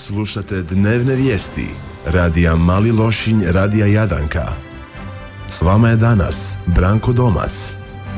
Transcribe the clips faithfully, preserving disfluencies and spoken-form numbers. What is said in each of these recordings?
slušate dnevne vijesti radija Mali Lošinj, radija Jadranka. S vama je danas Branko Domac.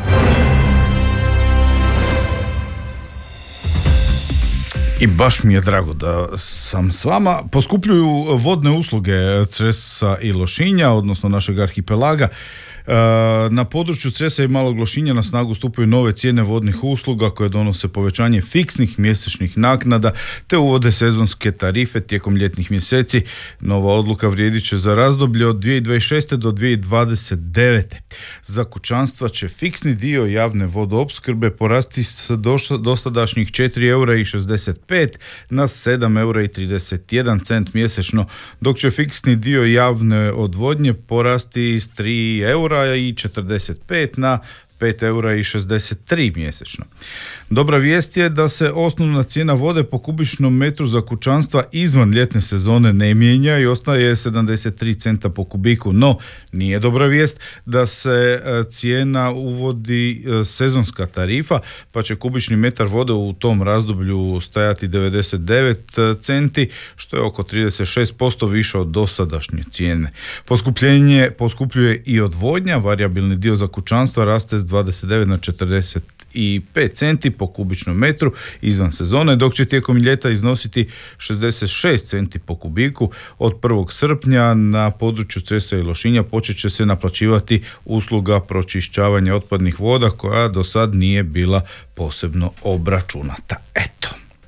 I baš mi je drago da sam s vama. Poskupljuju vodne usluge Cresa i Lošinja, odnosno našeg arhipelaga. Na području Cresa i Malog Lošinja na snagu stupaju nove cijene vodnih usluga koje donose povećanje fiksnih mjesečnih naknada te uvode sezonske tarife tijekom ljetnih mjeseci. Nova odluka vrijedit će za razdoblje od dvije tisuće dvadeset šeste do dvije tisuće dvadeset devete. Za kućanstva će fiksni dio javne vodoopskrbe porasti s dosadašnjih četiri eura i šezdeset pet na sedam eura i trideset jedan cent mjesečno, dok će fiksni dio javne odvodnje porasti s tri eura i četrdeset pet na pet eura i šezdeset tri mjesečno. Dobra vijest je da se osnovna cijena vode po kubičnom metru za kućanstva izvan ljetne sezone ne mijenja i ostaje sedamdeset tri centa po kubiku, no nije dobra vijest da se cijena uvodi sezonska tarifa, pa će kubični metar vode u tom razdoblju stajati devedeset devet centi, što je oko trideset šest posto više od dosadašnje cijene. Poskupljenje poskupljuje i odvodnja, varijabilni dio za kućanstva raste s dvadeset devet na četrdeset pet centi po kubičnom metru izvan sezone, dok će tijekom ljeta iznositi šezdeset šest centi po kubiku. Od prvog srpnja na području Cresa i Lošinja počet će se naplaćivati usluga pročišćavanja otpadnih voda koja do sad nije bila posebno obračunata. Eto.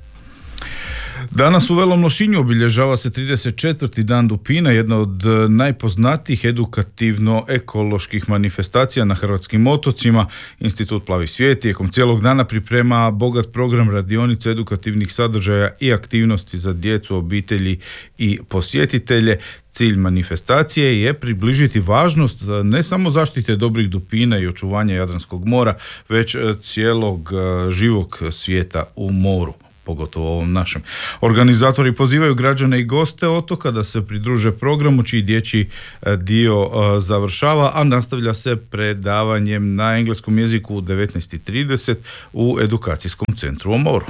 Danas u Velom Lošinju obilježava se trideset četvrti dan dupina, jedna od najpoznatijih edukativno-ekoloških manifestacija na hrvatskim otocima. Institut Plavi svijet tijekom cijelog dana priprema bogat program radionica, edukativnih sadržaja i aktivnosti za djecu, obitelji i posjetitelje. Cilj manifestacije je približiti važnost ne samo zaštite dobrih dupina i očuvanja Jadranskog mora, već cijelog živog svijeta u moru, pogotovo ovom našem. Organizatori pozivaju građane i goste otoka da se pridruže programu čiji dječji dio završava, a nastavlja se predavanjem na engleskom jeziku u devetnaest i trideset u edukacijskom centru o moru.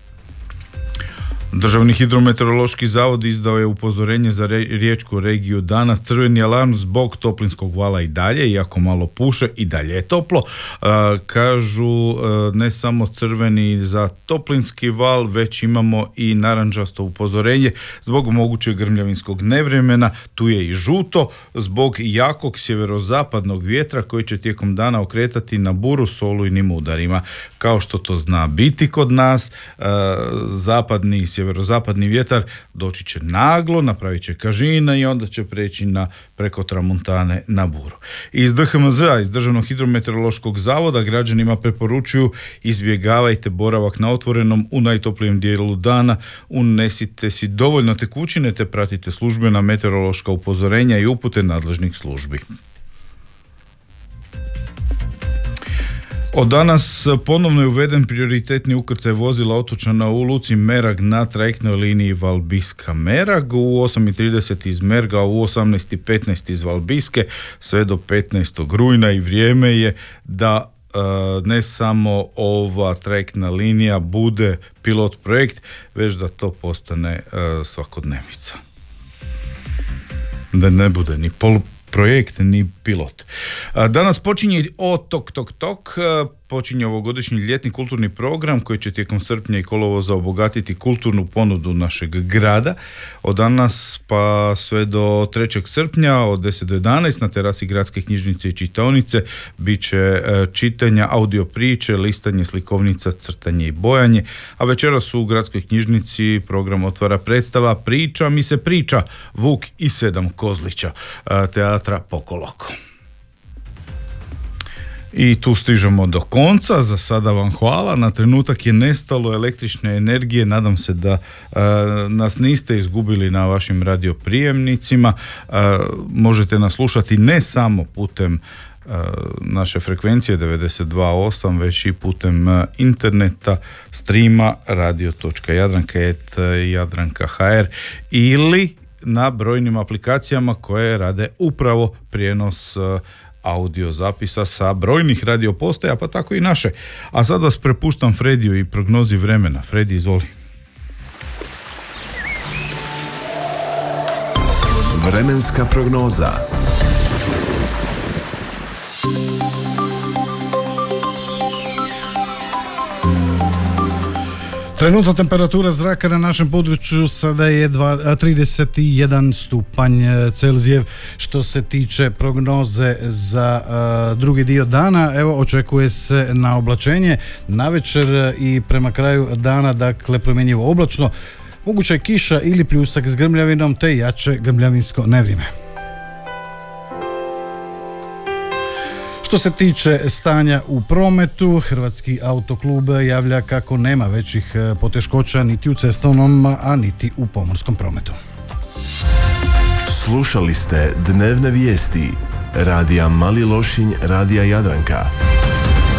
Državni hidrometeorološki zavod izdao je upozorenje za riječku regiju danas, crveni alarm zbog toplinskog vala i dalje, iako malo puše i dalje je toplo. E, kažu e, ne samo crveni za toplinski val, već imamo i narančasto upozorenje zbog mogućeg grmljavinskog nevremena. Tu je i žuto zbog jakog sjeverozapadnog vjetra koji će tijekom dana okretati na buru s olujnim udarima. Kao što to zna biti kod nas, e, zapadni i sjeverozapadni vjetar doći će naglo, napravit će kažina i onda će preći na preko Tramontane na buru. Iz D H M Z-a, iz Državnog hidrometeorološkog zavoda, građanima preporučuju izbjegavajte boravak na otvorenom u najtoplijem dijelu dana, unesite si dovoljno tekućine te pratite službena meteorološka upozorenja i upute nadležnih službi. Od danas ponovno je uveden prioritetni ukrcaj vozila otočana u luci Merag na trajektnoj liniji Valbiska-Merag, u osam i trideset iz Merga, u osamnaest i petnaest iz Valbiske, sve do petnaestog rujna, i vrijeme je da ne samo ova trajektna linija bude pilot projekt, već da to postane svakodnevica. Da ne bude ni pol projekt ni pilot. Danas počinje Otok Tok Tok, počinje ovogodišnji ljetni kulturni program koji će tijekom srpnja i kolovoza obogatiti kulturnu ponudu našeg grada. Od danas pa sve do trećeg srpnja od deset do jedanaest na terasi Gradske knjižnice i čitaonice bit će čitanja, audio priče, listanje slikovnica, crtanje i bojanje, a večeras u Gradskoj knjižnici program otvara predstava Priča mi se priča, Vuk i sedam kozlića, teatra Pokoloko. I tu stižemo do konca, za sada vam hvala, na trenutak je nestalo električne energije, nadam se da e, nas niste izgubili na vašim radioprijemnicima, e, možete nas slušati ne samo putem e, naše frekvencije devedeset dva zarez osam, već i putem e, interneta, streama radio točka jadranka et jadranka točka ha er ili na brojnim aplikacijama koje rade upravo prijenos e, audio zapisa sa brojnih radio postaja, pa tako i naše. A sad vas prepuštam Frediju i prognozi vremena. Fredi, izvoli. Vremenska prognoza. Trenutna temperatura zraka na našem području sada je trideset jedan stupanj Celzijev. Što se tiče prognoze za uh, drugi dio dana, evo očekuje se na oblačenje navečer i prema kraju dana, dakle promjenjivo oblačno, moguća je kiša ili pljusak s grmljavinom te jače grmljavinsko nevrijeme. Što se tiče stanja u prometu, Hrvatski autoklub javlja kako nema većih poteškoća niti u cestovnom, a niti u pomorskom prometu. Slušali ste dnevne vijesti Radija Mali Lošinj, Radija Jadranka.